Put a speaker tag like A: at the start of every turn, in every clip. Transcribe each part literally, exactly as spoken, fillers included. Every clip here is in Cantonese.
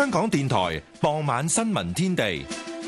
A: 香港電台傍晚新聞天地。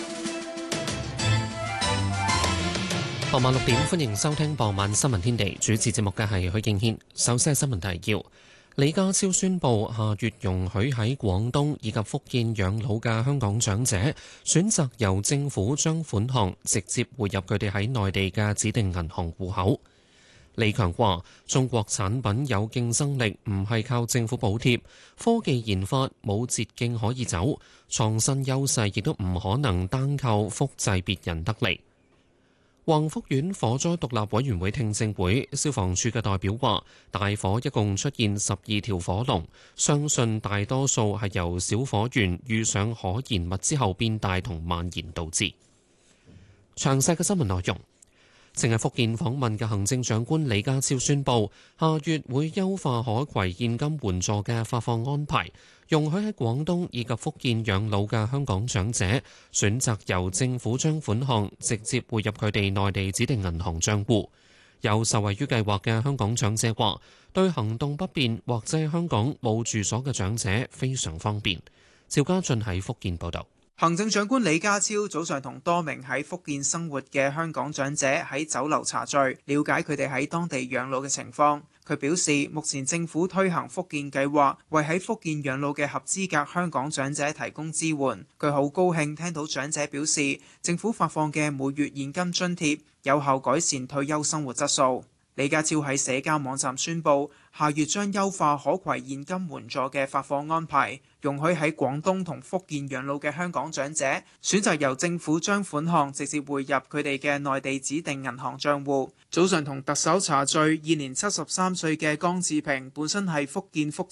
B: 傍晚六點，歡迎收聽傍晚新聞天地。主持節目嘅係許敬軒。首先係新聞提要：李家超宣布下月容許喺廣東以及福建養老嘅香港長者選擇由政府將款項直接匯入佢哋喺內地嘅指定銀行戶口。李強話：中國產品有競爭力，唔係靠政府補貼，科技研發冇捷徑可以走，創新優勢亦都唔可能單靠複製別人得嚟。宏福苑火災獨立委員會聽證會，消防處嘅代表話，大火一共出現十二條火龍，相信大多數係由小火源遇上可燃物之後變大同蔓延導致。詳細嘅新聞內容。正喺福建訪問嘅行政長官李家超宣布，下月會優化可攜現金援助嘅發放安排，容許喺廣東以及福建養老嘅香港長者選擇由政府將款項直接匯入佢哋內地指定銀行帳戶。有受惠於計劃嘅香港長者話，對行動不便或者喺香港冇住所嘅長者非常方便。趙家俊喺福建報導。
C: 行政長官李家超早上同多名喺福建生活嘅香港長者喺酒樓茶聚，了解佢哋喺當地養老嘅情況。佢表示，目前政府推行福建計劃，為喺福建養老嘅合資格香港長者提供支援。佢好高興聽到長者表示，政府發放嘅每月現金津貼有效改善退休生活質素。李家超喺社交網站宣布，下月將優化可攜現金援助嘅發放安排，容許喺廣東同福建養老嘅香港長者選擇由政府將款項直接匯入佢哋嘅內地指定銀行帳戶。早上同特首茶聚，現年七十三歲嘅江志平本身係福建福